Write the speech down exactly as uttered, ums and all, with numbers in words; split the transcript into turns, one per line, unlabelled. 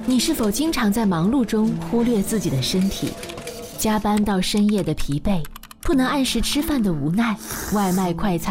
你是否经常在忙碌中忽略自己的身体？加班到深夜的疲惫，不能按时吃饭的无奈，外卖快餐